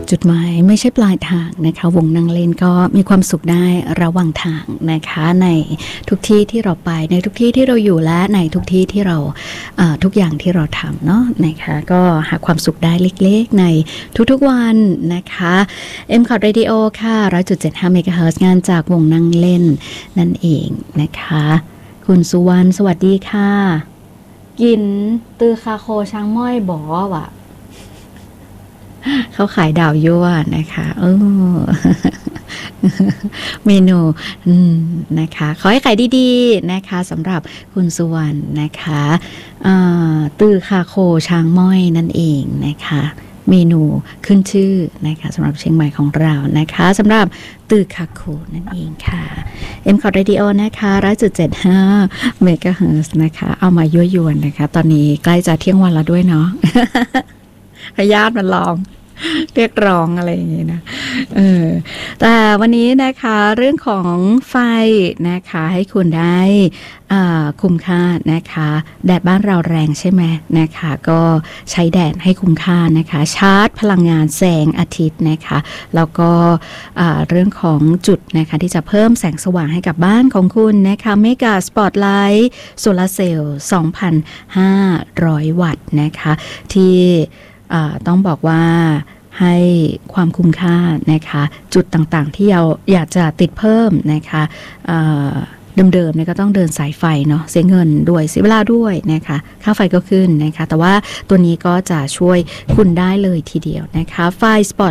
จุดหมายไม่ใช่ปลายทางนะคะวงนั่งเล่นก็มีความสุขได้ระหว่างทางนะคะในทุกที่ที่เราไปในทุกที่ที่เราอยู่และในทุกที่ที่เราทุกอย่างที่เราทำเนาะนะคะก็หาความสุขได้เล็กๆในทุกๆวันนะคะ M-Cot Radio ค่ะ 100.75 เมกะเฮิรตซ์งานจากวงนั่งเล่นนั่นเองนะคะคุณสุวรรณสวัสดีค่ะกินตือคาโคช้างม้อยบอว่ะเขาขายดาวยั่วนะคะเมนูนะคะขอให้ขายดีๆนะคะสำหรับคุณสุวรรณนะคะตือคาโคช้างม้อยนั่นเองนะคะเมนูขึ้นชื่อนะคะสำหรับเชียงใหม่ของเรานะคะสำหรับตือคาโคนั่นเองค่ะ M-Cot Radio นะคะ 100.75 เมกะเฮิรตซ์นะคะเอามายั่วยวนนะคะตอนนี้ใกล้จะเที่ยงวันแล้วด้วยเนาะพยาธิมันลองเรียกร้องอะไรอย่างงี้นะแต่วันนี้นะคะเรื่องของไฟนะคะให้คุณได้คุ้มค่านะคะแดดบ้านเราแรงใช่ไหมนะคะก็ใช้แดดให้คุ้มค่านะคะชาร์จพลังงานแสงอาทิตย์นะคะแล้วก็เรื่องของจุดนะคะที่จะเพิ่มแสงสว่างให้กับบ้านของคุณนะคะเมกาสปอตไลท์โซลาร์เซลล์ 2,500 วัตต์นะคะที่ต้องบอกว่าให้ความคุ้มค่านะคะจุดต่างๆที่เราอยากจะติดเพิ่มนะคะเดิมๆเนี่ยก็ต้องเดินสายไฟเนาะเสียเงินด้วยเสียเวลาด้วยนะคะค่าไฟก็ขึ้นนะคะแต่ว่าตัวนี้ก็จะช่วยคุณได้เลยทีเดียวนะคะไฟสปอต